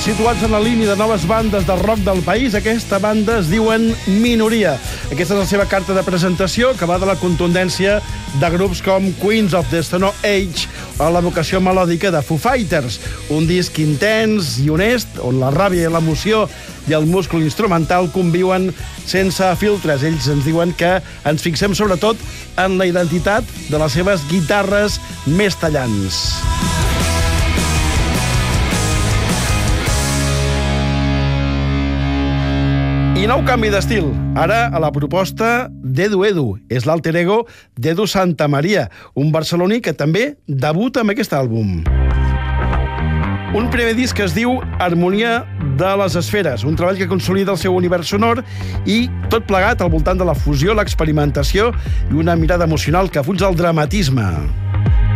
Situats en la línia de noves bandes de rock del país, aquesta banda es diuen Minoria. Aquesta és la seva carta de presentació, que va de la contundència de grups com Queens of the Stone Age o la vocació melòdica de Foo Fighters. Un disc intens i honest, on la ràbia i l'emoció i el múscul instrumental conviuen sense filtres. Ells ens diuen que ens fixem sobretot en la identitat de les seves guitarres més tallants. I nou canvi d'estil. Ara, a la proposta d'Edu Edu. És l'alter ego d'Edu Santamaria, un barceloní que també debuta amb aquest àlbum. Un primer disc que es diu Harmonia de les Esferes, un treball que consolida el seu univers sonor i tot plegat al voltant de la fusió, l'experimentació i una mirada emocional que afuig el dramatisme.